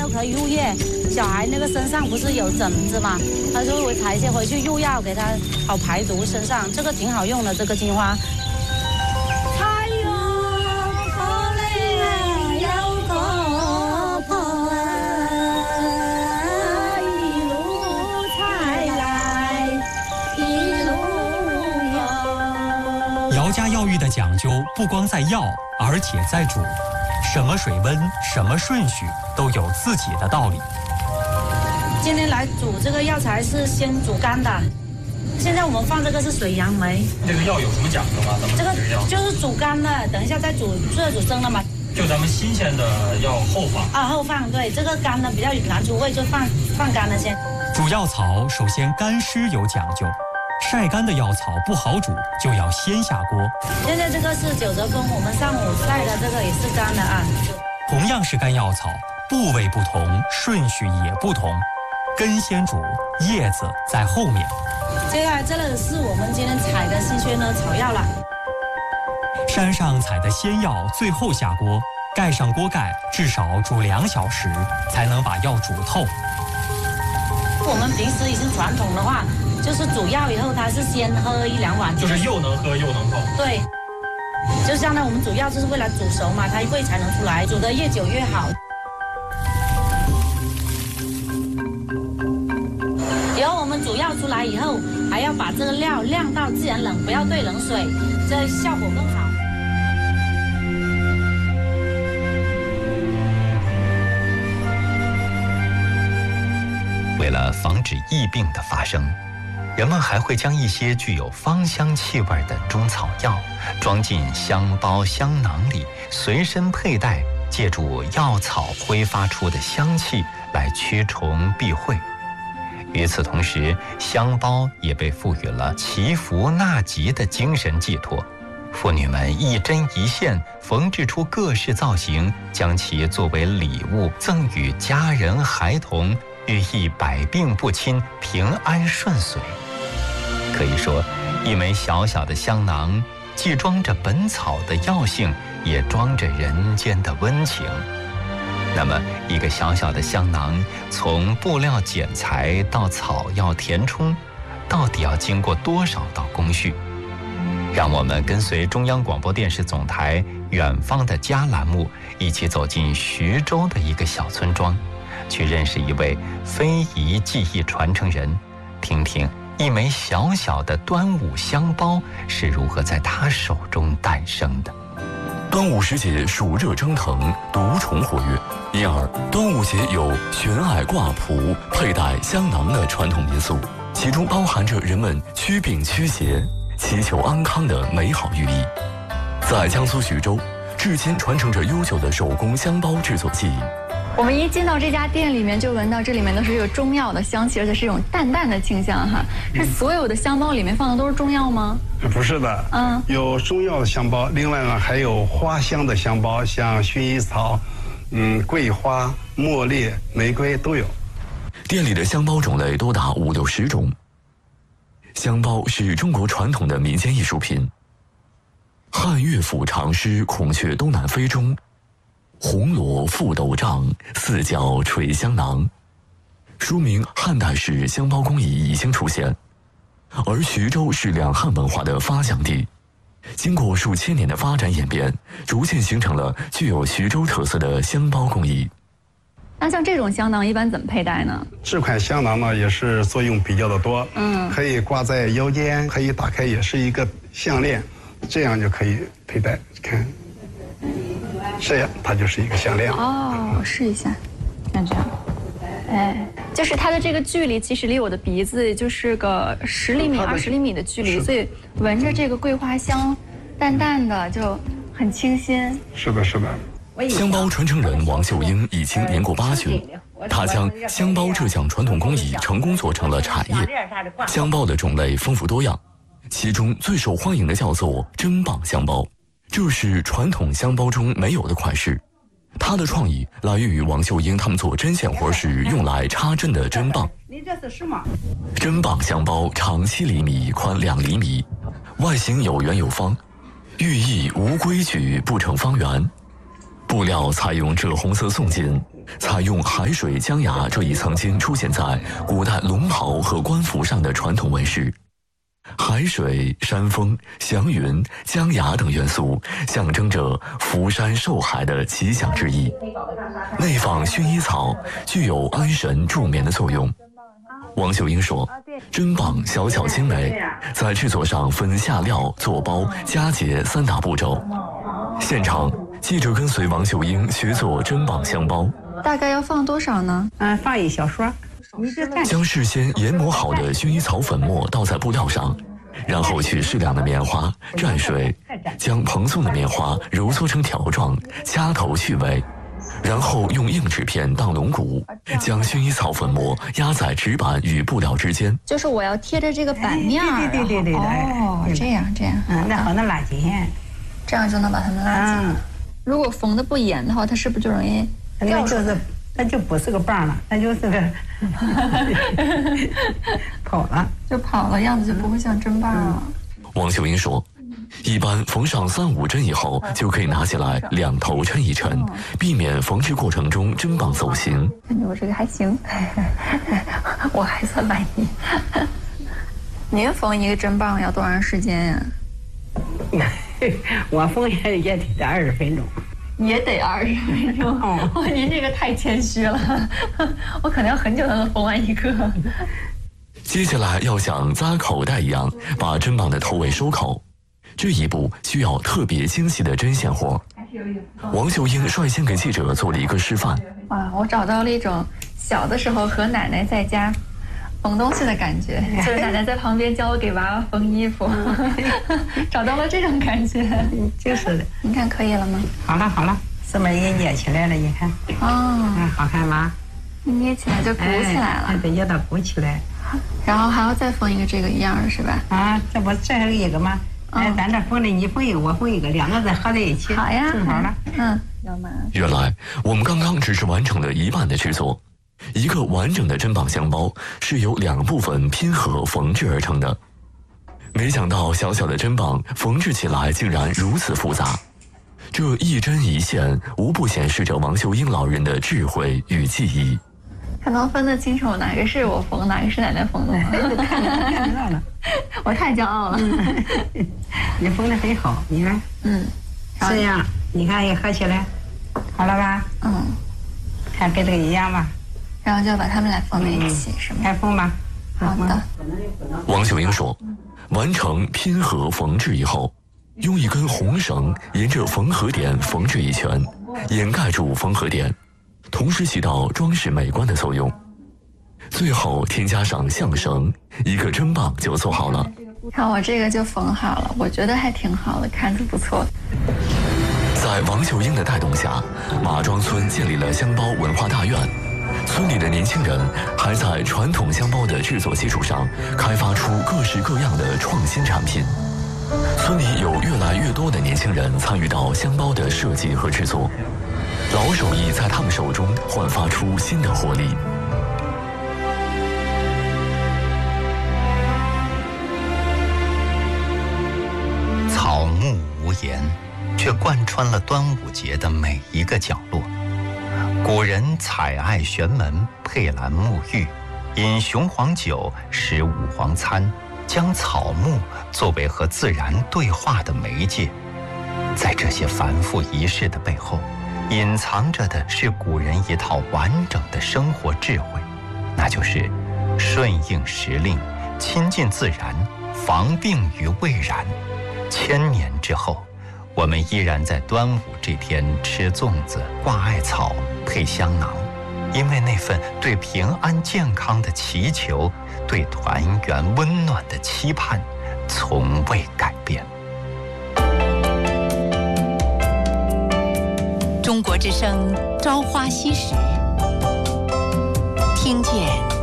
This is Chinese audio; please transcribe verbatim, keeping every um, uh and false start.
都可以入夜。小孩那个身上不是有疹子嘛，他就会采一些回去入药，给他好排毒身上，这个挺好用的这个金花。 姚家药浴的讲究不光在药，而且在煮。什么水温、什么顺序都有自己的道理。 今天来煮这个药材是先煮干的，现在我们放这个是水杨梅。 这个药有什么讲究吗？咱们这个就是煮干的，等一下再煮热煮生的嘛。 就咱们新鲜的要后放啊，后放对，这个干的比较难出味，就放放干的先。 煮药草首先干湿有讲究。晒干的药草不好煮，就要先下锅。 现在这个是九泽风，我们上午晒的这个也是干的啊。 同样是干药草，部位不同，顺序也不同。根先煮，叶子在后面。 接下来这个是我们今天采的新鲜的草药了。 山上采的仙药最后下锅，盖上锅盖，至少煮两小时，才能把药煮透。 我们平时已经传统的话。就是煮药以后，它是先喝一两碗， 就是又能喝又能泡。 对，就相当于我们煮药就是为了煮熟嘛，它味才能出来，煮得越久越好。以后我们煮药出来以后，还要把这个料晾到自然冷，不要兑冷水，这效果更好。 为了防止疫病的发生，人们还会将一些具有芳香气味的中草药装进香包、香囊里，随身佩戴，借助药草挥发出的香气来驱虫避秽。与此同时，香包也被赋予了祈福纳吉的精神寄托。妇女们一针一线缝制出各式造型，将其作为礼物赠予家人孩童，寓意百病不侵、平安顺遂。可以说，一枚小小的香囊，既装着本草的药性，也装着人间的温情。那么，一个小小的香囊，从布料剪裁到草药填充，到底要经过多少道工序？让我们跟随中央广播电视总台《远方的家》栏目，一起走进徐州的一个小村庄，去认识一位非遗技艺传承人，听听一枚小小的端午香包是如何在他手中诞生的。 端午时节暑热蒸腾，毒虫活跃，因而端午节有悬矮挂谱、佩戴香囊的传统民俗，其中包含着人们驱病驱邪、祈求安康的美好寓意。在江苏徐州，至今传承着悠久的手工香包制作技艺。 我们一进到这家店里面，就闻到这里面都是有中药的香气，而且是一种淡淡的清香哈。是所有的香包里面放的都是中药吗？ 不是的，嗯，有中药的香包，另外呢还有花香的香包，像薰衣草、嗯桂花、茉莉、玫瑰都有。 店里的香包种类多达五六十种。香包是中国传统的民间艺术品。汉乐府长诗《孔雀东南飞》中，红罗覆斗帐，四角垂香囊，说明汉代时香包工艺已经出现。而徐州是两汉文化的发祥地，经过数千年的发展演变，逐渐形成了具有徐州特色的香包工艺。 那像这种香囊一般怎么佩戴呢？ 这款香囊呢也是作用比较的多，嗯，可以挂在腰间，可以打开，也是一个项链，这样就可以佩戴。看，这样它就是一个项链。 哦，我试一下，看这样。哎，就是它的这个距离，其实离我的鼻子就是个十厘米、二十厘米的距离，所以闻着这个桂花香，淡淡的就很清新。 是的，是的。 香包传承人王秀英已经年过八旬，她将香包这项传统工艺成功做成了产业。香包的种类丰富多样，其中最受欢迎的叫做针棒香包，这是传统香包中没有的款式。它的创意来源于王秀英他们做针线活时用来插针的针棒。 你这是什么？ 针棒香包长七厘米，宽两厘米，外形有圆有方，寓意无规矩不成方圆。 布料采用赭红色宋金，采用海水江崖这一曾经出现在古代龙袍和官服上的传统纹饰。海水、山峰、祥云、江崖等元素象征着福山寿海的吉祥之意。内放薰衣草具有安神助眠的作用。王秀英说，砧棒小巧精美，在制作上分下料、做包、夹结三大步骤。现场，记者跟随王秀英学做砧棒香包。 大概要放多少呢？ 嗯，放一小勺。 将事先研磨好的薰衣草粉末倒在布料上，然后取适量的棉花蘸水，将蓬松的棉花揉搓成条状，掐头去尾，然后用硬纸片当龙骨，将薰衣草粉末压在纸板与布料之间。 就是我要贴着这个板面儿。 对对对对对。 哦，这样这样。 嗯，那好，那拉紧。 这样就能把它们拉紧。如果缝的不严的话，它是不是就容易掉出来？ 就是，那就不是个棒了，那就是个跑了， 就跑了，样子就不会像砧棒了。 王秀英说，一般缝上三五针以后，就可以拿起来两头抻一抻，避免缝制过程中砧棒走形。 我这个还行，我还算满意。您缝一个砧棒要多长时间呀？ 我缝也也得二十分钟。 也得二十分钟。哦，您这个太谦虚了，我可能要很久才能缝完一个。 接下来要像扎口袋一样，把砧棒的头尾收口，这一步需要特别精细的针线活。王秀英率先给记者做了一个示范。 哇，我找到了一种小的时候和奶奶在家缝东西的感觉，就是奶奶在旁边教我给娃娃缝衣服，找到了这种感觉。 就是的， 您看可以了吗？ 好了好了，上面也捏起来了，你看。 哦， 嗯，好看吗？ 捏起来就鼓起来了。 哎，对，要它鼓起来。 然后还要再缝一个这个一样的是吧？ 啊，这不这还有一个吗？哎，咱这缝的你缝一个，我缝一个，两个再合在一起。 好呀， 正好了。 嗯，要吗？ 原来我们刚刚只是完成了一半的制作。一个完整的砧棒香包是由两部分拼合缝制而成的。没想到小小的砧棒缝制起来竟然如此复杂，这一针一线无不显示着王秀英老人的智慧与技艺。 还能分得清楚哪个是我缝，哪个是奶奶缝的吗？ 看到了， 我太骄傲了。 你缝得很好，你看， 嗯， 这样你看也合起来，好了吧？ 嗯， 看跟这个一样吧。 然后就要把它们俩缝在一起，是吗？ 开缝吧。 好的。 王秀英说，完成拼合缝制以后，用一根红绳沿着缝合点缝制一圈，掩盖住缝合点，同时起到装饰美观的作用。最后添加上象绳，一个砧棒就做好了。 看我这个就缝好了，我觉得还挺好的，看着不错。 在王秀英的带动下，马庄村建立了香包文化大院。村里的年轻人还在传统香包的制作基础上，开发出各式各样的创新产品。村里有越来越多的年轻人参与到香包的设计和制作，老手艺在他们手中焕发出新的活力。 草木无言，却贯穿了端午节的每一个角落。古人采艾悬门，佩兰沐浴，饮雄黄酒，食五黄餐，将草木作为和自然对话的媒介。在这些繁复仪式的背后，隐藏着的是古人一套完整的生活智慧，那就是顺应时令，亲近自然，防病于未然。千年之后，我们依然在端午这天吃粽子、挂艾草、配香囊，因为那份对平安健康的祈求，对团圆温暖的期盼，从未改变。 中国之声《朝花夕拾》，听见